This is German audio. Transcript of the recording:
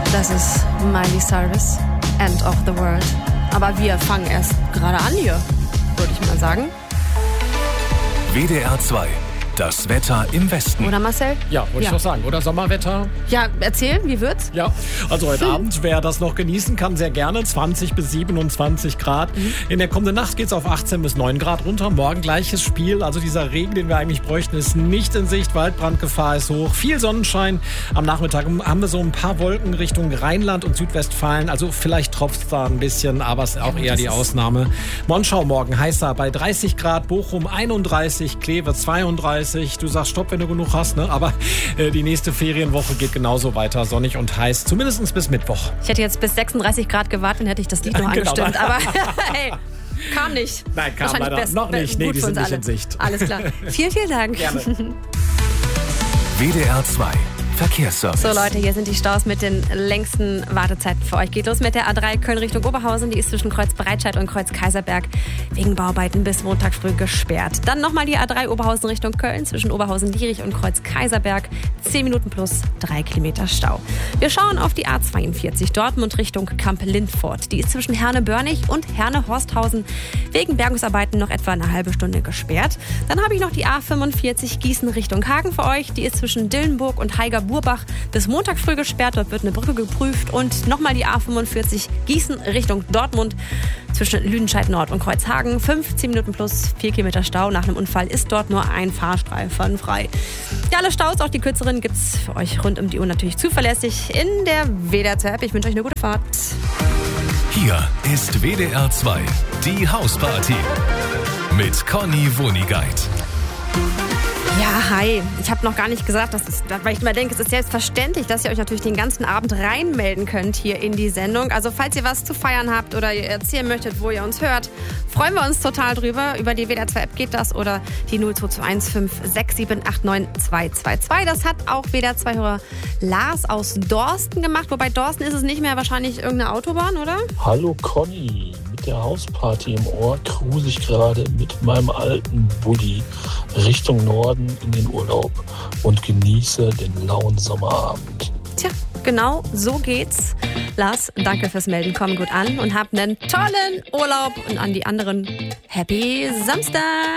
Das ist Miley Cyrus, End of the World. Aber wir fangen erst gerade an hier, würde ich mal sagen. WDR 2. Das Wetter im Westen. Oder Marcel? Ja, wollte ich doch sagen. Oder Sommerwetter? Ja, erzähl, wie wird's? Ja, also heute Abend, wer das noch genießen kann, sehr gerne. 20 bis 27 Grad. In der kommenden Nacht geht's auf 18 bis 9 Grad runter. Morgen gleiches Spiel. Also dieser Regen, den wir eigentlich bräuchten, ist nicht in Sicht. Waldbrandgefahr ist hoch. Viel Sonnenschein. Am Nachmittag haben wir so ein paar Wolken Richtung Rheinland und Südwestfalen. Also vielleicht tropft's da ein bisschen, aber es ist auch eher die Ausnahme. Monschau morgen heißer bei 30 Grad. Bochum 31, Kleve 32. Du sagst Stopp, wenn du genug hast, ne? Aber die nächste Ferienwoche geht genauso weiter, sonnig und heiß, zumindest bis Mittwoch. Ich hätte jetzt bis 36 Grad gewartet, dann hätte ich das Lied noch angestimmt. Aber hey, kam nicht. Nein, kam leider noch nicht. Nee, die sind nicht in Sicht. Alles klar. Vielen, vielen Dank. Gerne. WDR 2. Verkehrsservice. So Leute, hier sind die Staus mit den längsten Wartezeiten für euch. Geht los mit der A3 Köln Richtung Oberhausen. Die ist zwischen Kreuz Breitscheid und Kreuz Kaiserberg wegen Bauarbeiten bis Montag früh gesperrt. Dann nochmal die A3 Oberhausen Richtung Köln zwischen Oberhausen-Lierich und Kreuz Kaiserberg. 10 Minuten plus 3 Kilometer Stau. Wir schauen auf die A42 Dortmund Richtung Kamp-Lindfort. Die ist zwischen Herne-Börnig und Herne-Horsthausen wegen Bergungsarbeiten noch etwa eine halbe Stunde gesperrt. Dann habe ich noch die A45 Gießen Richtung Hagen für euch. Die ist zwischen Dillenburg und Haiger-Burbach bis Montag früh gesperrt. Dort wird eine Brücke geprüft. Und nochmal die A45 Gießen Richtung Dortmund zwischen Lüdenscheid Nord und Kreuzhagen. 15 Minuten plus 4 Kilometer Stau. Nach einem Unfall ist dort nur ein Fahrstreifen frei. Ja, alle Staus, auch die kürzeren, gibt es für euch rund um die Uhr natürlich zuverlässig in der WDR 2 App. Ich wünsche euch eine gute Fahrt. Hier ist WDR 2. Die Hausparty. Mit Conny Wonigkeit. Ja, hi. Ich habe noch gar nicht gesagt, weil ich immer denke, es ist selbstverständlich, dass ihr euch natürlich den ganzen Abend reinmelden könnt hier in die Sendung. Also falls ihr was zu feiern habt oder ihr erzählen möchtet, wo ihr uns hört, freuen wir uns total drüber. Über die WDR 2 App geht das oder die 0221567892222. Das hat auch WDR 2 Hörer Lars aus Dorsten gemacht. Wobei Dorsten ist es nicht mehr, wahrscheinlich irgendeine Autobahn, oder? Hallo Conny, mit der Hausparty im Ohr cruise ich gerade mit meinem alten Bulli Richtung Norden in den Urlaub und genieße den lauen Sommerabend. Tja, genau so geht's. Lars, danke fürs Melden. Komm gut an und habt einen tollen Urlaub. Und an die anderen, Happy Samstag!